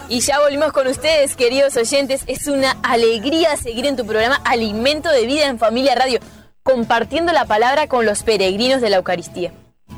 Y ya volvimos con ustedes, queridos oyentes. Es una alegría seguir en tu programa Alimento de Vida en Familia Radio, compartiendo la palabra con los peregrinos de la Eucaristía.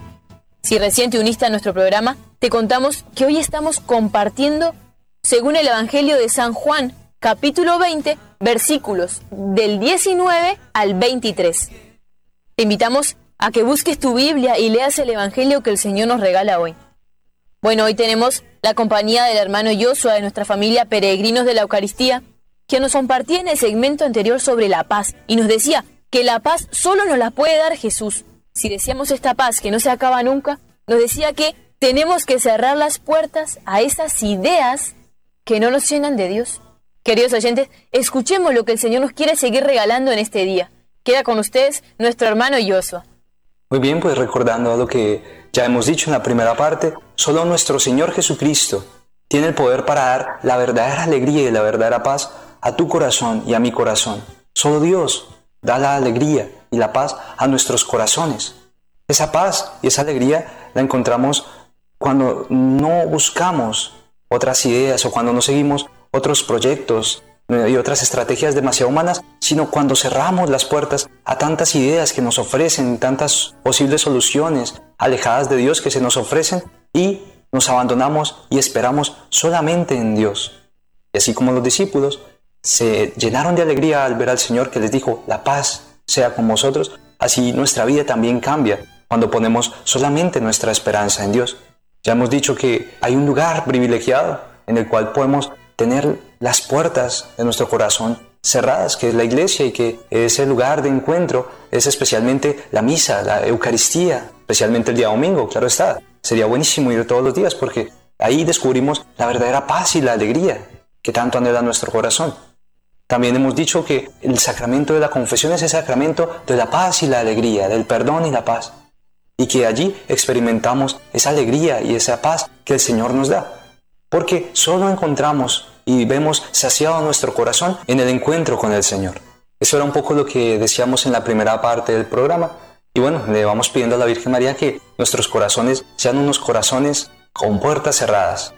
Si recién te uniste a nuestro programa, te contamos que hoy estamos compartiendo según el Evangelio de San Juan, capítulo 20, versículos del 19 al 23. Te invitamos a que busques tu Biblia y leas el Evangelio que el Señor nos regala hoy. Bueno, hoy tenemos la compañía del hermano Joshua de nuestra familia Peregrinos de la Eucaristía, que nos compartía en el segmento anterior sobre la paz y nos decía que la paz solo nos la puede dar Jesús. Si deseamos esta paz que no se acaba nunca, nos decía que tenemos que cerrar las puertas a esas ideas que no nos llenan de Dios. Queridos oyentes, escuchemos lo que el Señor nos quiere seguir regalando en este día. Queda con ustedes nuestro hermano Joshua. Muy bien, pues recordando lo que ya hemos dicho en la primera parte, solo nuestro Señor Jesucristo tiene el poder para dar la verdadera alegría y la verdadera paz a tu corazón y a mi corazón. Solo Dios da la alegría y la paz a nuestros corazones. Esa paz y esa alegría la encontramos cuando no buscamos otras ideas o cuando no seguimos otros proyectos y otras estrategias demasiado humanas, sino cuando cerramos las puertas a tantas ideas que nos ofrecen, tantas posibles soluciones alejadas de Dios que se nos ofrecen y nos abandonamos y esperamos solamente en Dios. Y así como los discípulos se llenaron de alegría al ver al Señor que les dijo, la paz sea con vosotros, así nuestra vida también cambia cuando ponemos solamente nuestra esperanza en Dios. Ya hemos dicho que hay un lugar privilegiado en el cual podemos tener las puertas de nuestro corazón cerradas, que es la iglesia, y que ese lugar de encuentro es especialmente la misa, la Eucaristía, especialmente el día domingo, claro está. Sería buenísimo ir todos los días porque ahí descubrimos la verdadera paz y la alegría que tanto anhela nuestro corazón. También hemos dicho que el sacramento de la confesión es el sacramento de la paz y la alegría, del perdón y la paz, y que allí experimentamos esa alegría y esa paz que el Señor nos da. Porque solo encontramos y vemos saciado nuestro corazón en el encuentro con el Señor. Eso era un poco lo que decíamos en la primera parte del programa. Y bueno, le vamos pidiendo a la Virgen María que nuestros corazones sean unos corazones con puertas cerradas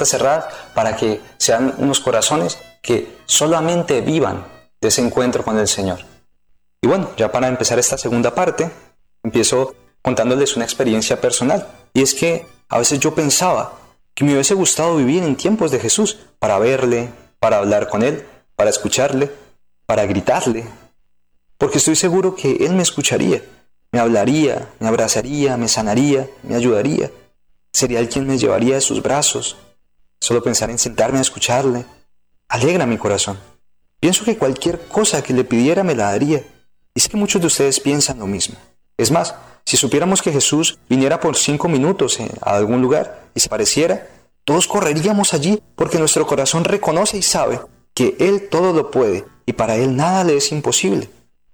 para que sean unos corazones que solamente vivan de ese encuentro con el Señor. Y bueno, ya para empezar esta segunda parte, empiezo contándoles una experiencia personal. Y es que a veces yo pensaba que me hubiese gustado vivir en tiempos de Jesús para verle, para hablar con Él, para escucharle, para gritarle, porque estoy seguro que Él me escucharía, me hablaría, me abrazaría, me sanaría, me ayudaría. Sería Él quien me llevaría de sus brazos. Solo pensar en sentarme a escucharle alegra mi corazón. Pienso que cualquier cosa que le pidiera me la daría, y sé que muchos de ustedes piensan lo mismo. Es más, si supiéramos que Jesús viniera por 5 minutos a algún lugar y se pareciera, todos correríamos allí porque nuestro corazón reconoce y sabe que Él todo lo puede y para Él nada le es imposible.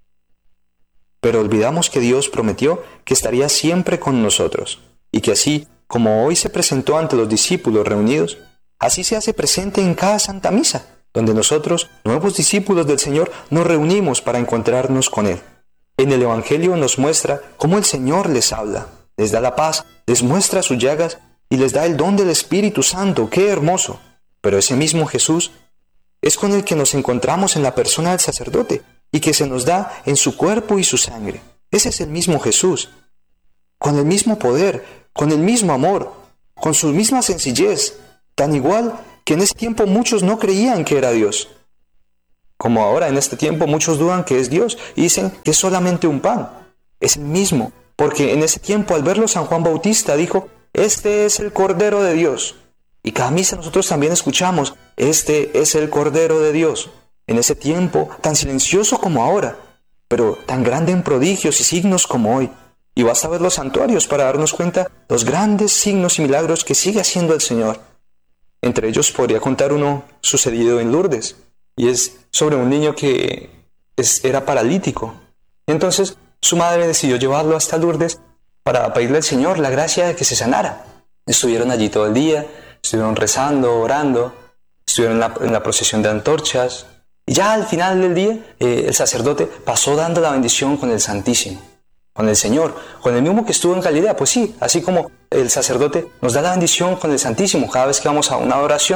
Pero olvidamos que Dios prometió que estaría siempre con nosotros y que así como hoy se presentó ante los discípulos reunidos, así se hace presente en cada Santa Misa, donde nosotros, nuevos discípulos del Señor, nos reunimos para encontrarnos con Él. En el Evangelio nos muestra cómo el Señor les habla, les da la paz, les muestra sus llagas y les da el don del Espíritu Santo. ¡Qué hermoso! Pero ese mismo Jesús es con el que nos encontramos en la persona del sacerdote y que se nos da en su cuerpo y su sangre. Ese es el mismo Jesús, con el mismo poder, con el mismo amor, con su misma sencillez, tan igual que en ese tiempo muchos no creían que era Dios. Como ahora en este tiempo muchos dudan que es Dios y dicen que es solamente un pan. Es el mismo, porque en ese tiempo al verlo San Juan Bautista dijo, este es el Cordero de Dios. Y cada misa nosotros también escuchamos, este es el Cordero de Dios. En ese tiempo tan silencioso como ahora, pero tan grande en prodigios y signos como hoy. Y basta ver los santuarios para darnos cuenta los grandes signos y milagros que sigue haciendo el Señor. Entre ellos podría contar uno sucedido en Lourdes. Y es sobre un niño que era paralítico. Entonces su madre decidió llevarlo hasta Lourdes para pedirle al Señor la gracia de que se sanara. Estuvieron allí todo el día, estuvieron rezando, orando, estuvieron en la procesión de antorchas. Y ya al final del día, el sacerdote pasó dando la bendición con el Santísimo, con el Señor, con el mismo que estuvo en Galilea. Pues sí, así como el sacerdote nos da la bendición con el Santísimo cada vez que vamos a una adoración,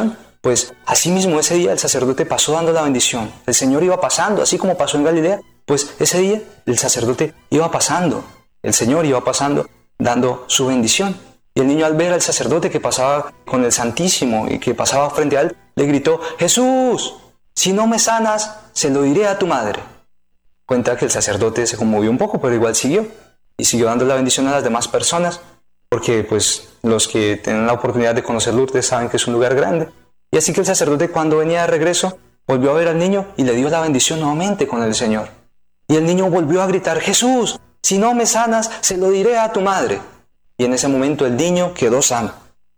Pues asimismo ese día el sacerdote pasó dando la bendición. El Señor iba pasando, así como pasó en Galilea, pues ese día el sacerdote iba pasando. El Señor iba pasando dando su bendición. Y el niño, al ver al sacerdote que pasaba con el Santísimo y que pasaba frente a él, le gritó: Jesús, si no me sanas, se lo diré a tu madre. Cuenta que el sacerdote se conmovió un poco, pero igual siguió. Y siguió dando la bendición a las demás personas, porque pues los que tienen la oportunidad de conocer Lourdes saben que es un lugar grande. Y así que el sacerdote, cuando venía de regreso, volvió a ver al niño y le dio la bendición nuevamente con el Señor. Y el niño volvió a gritar: Jesús, si no me sanas, se lo diré a tu madre. Y en ese momento el niño quedó sano.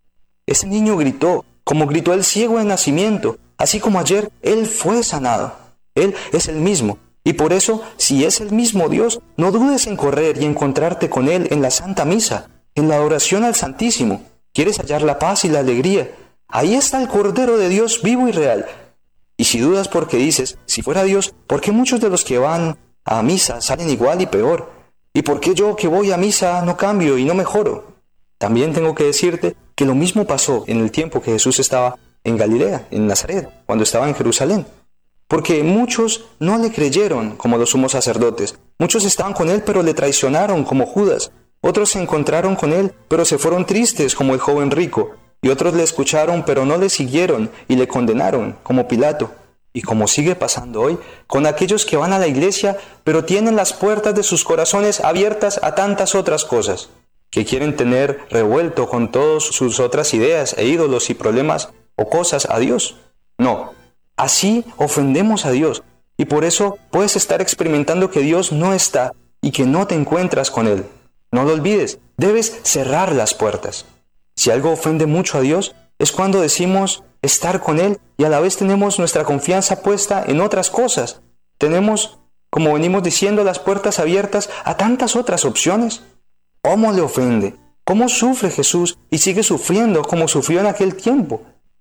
Ese niño gritó, como gritó el ciego de nacimiento, así como ayer él fue sanado. Él es el mismo. Y por eso, si es el mismo Dios, no dudes en correr y encontrarte con Él en la Santa Misa, en la adoración al Santísimo. ¿Quieres hallar la paz y la alegría? Ahí está el Cordero de Dios vivo y real. Y si dudas porque dices: si fuera Dios, ¿por qué muchos de los que van a misa salen igual y peor? ¿Y por qué yo, que voy a misa, no cambio y no mejoro? También tengo que decirte que lo mismo pasó en el tiempo que Jesús estaba en Galilea, en Nazaret, cuando estaba en Jerusalén. Porque muchos no le creyeron como los sumos sacerdotes. Muchos estaban con él, pero le traicionaron como Judas. Otros se encontraron con él, pero se fueron tristes como el joven rico. Y otros le escucharon, pero no le siguieron y le condenaron como Pilato. Y como sigue pasando hoy, con aquellos que van a la iglesia, pero tienen las puertas de sus corazones abiertas a tantas otras cosas, que quieren tener revuelto con todas sus otras ideas e ídolos y problemas o cosas a Dios. No, así ofendemos a Dios, y por eso puedes estar experimentando que Dios no está y que no te encuentras con Él. No lo olvides, debes cerrar las puertas. Si algo ofende mucho a Dios, es cuando decimos estar con Él y a la vez tenemos nuestra confianza puesta en otras cosas. Tenemos, como venimos diciendo, las puertas abiertas a tantas otras opciones. ¿Cómo le ofende? ¿Cómo sufre Jesús y sigue sufriendo como sufrió en aquel tiempo?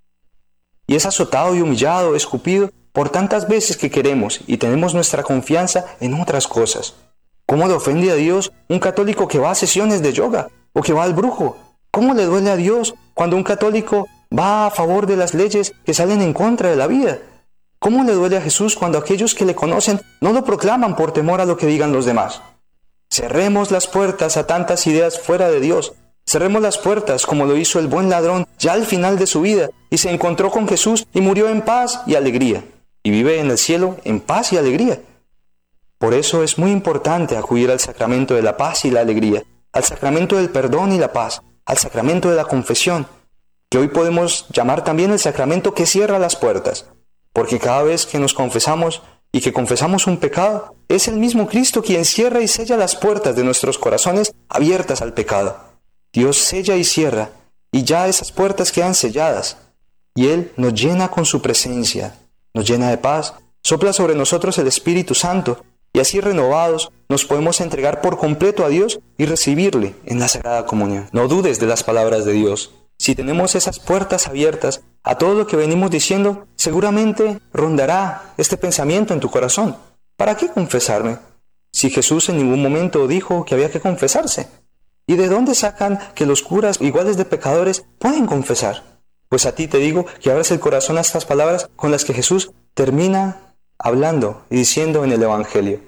Y es azotado y humillado, escupido por tantas veces que queremos y tenemos nuestra confianza en otras cosas. ¿Cómo le ofende a Dios un católico que va a sesiones de yoga o que va al brujo? ¿Cómo le duele a Dios cuando un católico va a favor de las leyes que salen en contra de la vida? ¿Cómo le duele a Jesús cuando aquellos que le conocen no lo proclaman por temor a lo que digan los demás? Cerremos las puertas a tantas ideas fuera de Dios. Cerremos las puertas como lo hizo el buen ladrón ya al final de su vida y se encontró con Jesús y murió en paz y alegría. Y vive en el cielo en paz y alegría. Por eso es muy importante acudir al sacramento de la paz y la alegría, al sacramento del perdón y la paz, al sacramento de la confesión, que hoy podemos llamar también el sacramento que cierra las puertas, porque cada vez que nos confesamos y que confesamos un pecado, es el mismo Cristo quien cierra y sella las puertas de nuestros corazones abiertas al pecado. Dios sella y cierra, y ya esas puertas quedan selladas, y Él nos llena con su presencia, nos llena de paz, sopla sobre nosotros el Espíritu Santo, y así renovados nos podemos entregar por completo a Dios y recibirle en la Sagrada Comunión. No dudes de las palabras de Dios. Si tenemos esas puertas abiertas a todo lo que venimos diciendo, seguramente rondará este pensamiento en tu corazón. ¿Para qué confesarme? Si Jesús en ningún momento dijo que había que confesarse. ¿Y de dónde sacan que los curas iguales de pecadores pueden confesar? Pues a ti te digo que abras el corazón a estas palabras con las que Jesús termina hablando y diciendo en el Evangelio.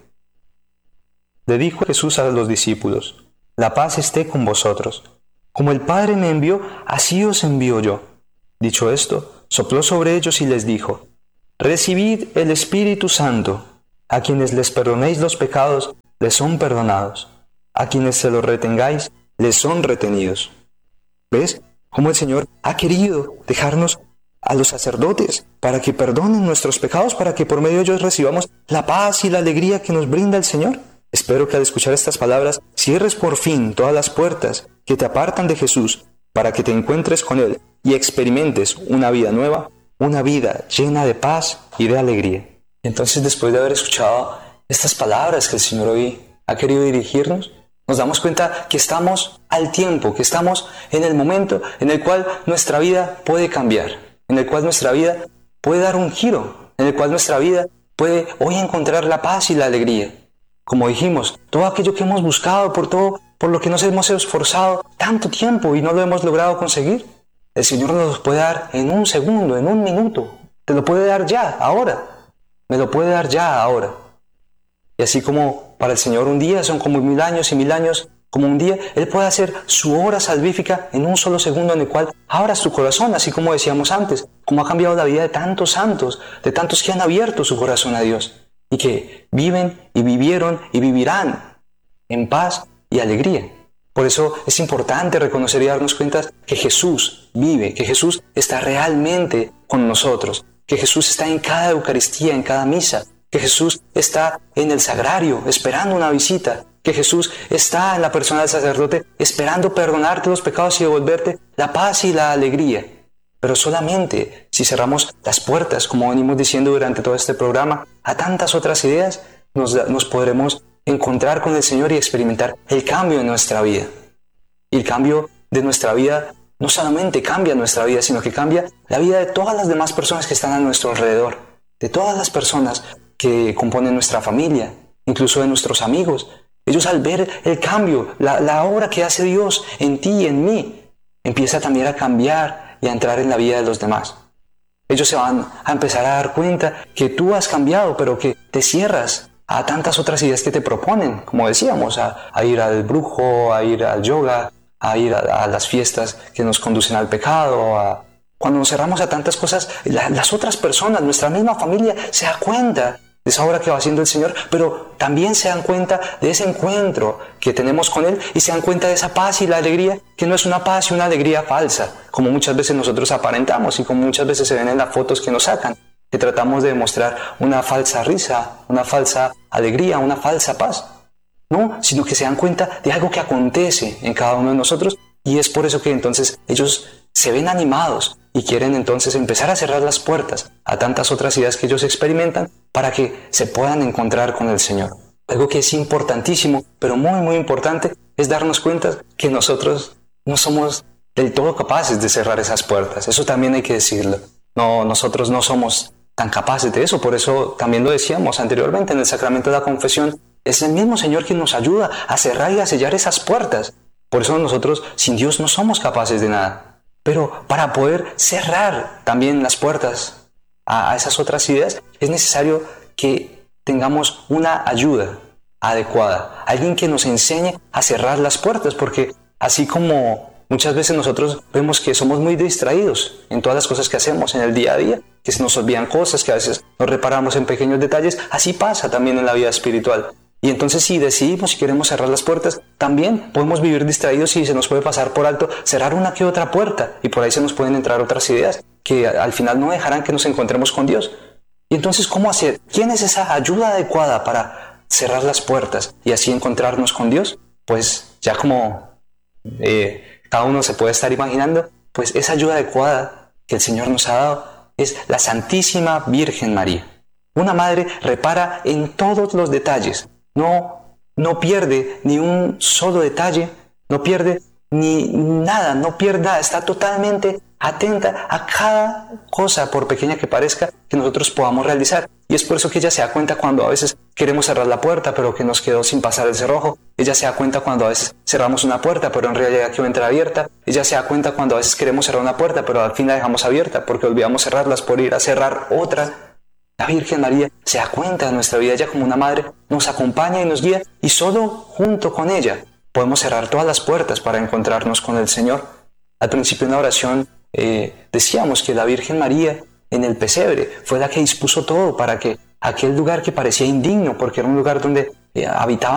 Le dijo Jesús a los discípulos: la paz esté con vosotros. Como el Padre me envió, así os envío yo. Dicho esto, sopló sobre ellos y les dijo: recibid el Espíritu Santo. A quienes les perdonéis los pecados, les son perdonados. A quienes se los retengáis, les son retenidos. ¿Ves cómo el Señor ha querido dejarnos a los sacerdotes para que perdonen nuestros pecados, para que por medio de ellos recibamos la paz y la alegría que nos brinda el Señor? Espero que al escuchar estas palabras cierres por fin todas las puertas que te apartan de Jesús para que te encuentres con Él y experimentes una vida nueva, una vida llena de paz y de alegría. Entonces, después de haber escuchado estas palabras que el Señor hoy ha querido dirigirnos, nos damos cuenta que estamos al tiempo, que estamos en el momento en el cual nuestra vida puede cambiar, en el cual nuestra vida puede dar un giro, en el cual nuestra vida puede hoy encontrar la paz y la alegría. Como dijimos, todo aquello que hemos buscado, por lo que nos hemos esforzado tanto tiempo y no lo hemos logrado conseguir, el Señor nos los puede dar en un segundo, en un minuto. Te lo puede dar ya, ahora. Me lo puede dar ya, ahora. Y así como para el Señor un día son como 1000 años y 1000 años como un día, Él puede hacer su obra salvífica en un solo segundo en el cual abras tu corazón, así como decíamos antes, como ha cambiado la vida de tantos santos, de tantos que han abierto su corazón a Dios y que viven y vivieron y vivirán en paz y alegría. Por eso es importante reconocer y darnos cuenta que Jesús vive, que Jesús está realmente con nosotros, que Jesús está en cada Eucaristía, en cada misa, que Jesús está en el sagrario esperando una visita, que Jesús está en la persona del sacerdote esperando perdonarte los pecados y devolverte la paz y la alegría. Pero solamente si cerramos las puertas, como venimos diciendo durante todo este programa, a tantas otras ideas, nos podremos encontrar con el Señor y experimentar el cambio en nuestra vida. Y el cambio de nuestra vida no solamente cambia nuestra vida, sino que cambia la vida de todas las demás personas que están a nuestro alrededor, de todas las personas que componen nuestra familia, incluso de nuestros amigos. Ellos al ver el cambio, la obra que hace Dios en ti y en mí, empieza también a cambiar y a entrar en la vida de los demás. Ellos se van a empezar a dar cuenta que tú has cambiado, pero que te cierras a tantas otras ideas que te proponen, como decíamos, a ir al brujo, a ir al yoga, a ir a las fiestas que nos conducen al pecado. Cuando nos cerramos a tantas cosas, las otras personas, nuestra misma familia, se da cuenta de esa obra que va haciendo el Señor, pero también se dan cuenta de ese encuentro que tenemos con Él y se dan cuenta de esa paz y la alegría, que no es una paz y una alegría falsa, como muchas veces nosotros aparentamos y como muchas veces se ven en las fotos que nos sacan, que tratamos de demostrar una falsa risa, una falsa alegría, una falsa paz. No, sino que se dan cuenta de algo que acontece en cada uno de nosotros y es por eso que entonces ellos se ven animados y quieren entonces empezar a cerrar las puertas a tantas otras ideas que ellos experimentan para que se puedan encontrar con el Señor. Algo que es importantísimo, pero muy muy importante, es darnos cuenta que nosotros no somos del todo capaces de cerrar esas puertas. Eso también hay que decirlo. No, nosotros no somos tan capaces de eso, por eso también lo decíamos anteriormente en el sacramento de la confesión. Es el mismo Señor quien nos ayuda a cerrar y a sellar esas puertas. Por eso nosotros sin Dios no somos capaces de nada. Pero para poder cerrar también las puertas a esas otras ideas, es necesario que tengamos una ayuda adecuada. Alguien que nos enseñe a cerrar las puertas, porque así como muchas veces nosotros vemos que somos muy distraídos en todas las cosas que hacemos en el día a día, que se nos olvidan cosas, que a veces nos reparamos en pequeños detalles, así pasa también en la vida espiritual. Y entonces si decidimos, si queremos cerrar las puertas, también podemos vivir distraídos y se nos puede pasar por alto cerrar una que otra puerta y por ahí se nos pueden entrar otras ideas que al final no dejarán que nos encontremos con Dios. Y entonces, ¿cómo hacer? ¿Quién es esa ayuda adecuada para cerrar las puertas y así encontrarnos con Dios? Pues ya como cada uno se puede estar imaginando, pues esa ayuda adecuada que el Señor nos ha dado es la Santísima Virgen María. Una madre repara en todos los detalles. No pierde ni un solo detalle, no pierde ni nada, no pierda, está totalmente atenta a cada cosa, por pequeña que parezca, que nosotros podamos realizar. Y es por eso que ella se da cuenta cuando a veces queremos cerrar la puerta, pero que nos quedó sin pasar el cerrojo. Ella se da cuenta cuando a veces cerramos una puerta, pero en realidad quedó entreabierta. Ella se da cuenta cuando a veces queremos cerrar una puerta, pero al fin la dejamos abierta, porque olvidamos cerrarlas por ir a cerrar otra. La Virgen María se da cuenta de nuestra vida, ella como una madre nos acompaña y nos guía y solo junto con ella podemos cerrar todas las puertas para encontrarnos con el Señor. Al principio en la oración decíamos que la Virgen María en el pesebre fue la que dispuso todo para que aquel lugar que parecía indigno, porque era un lugar donde habitaban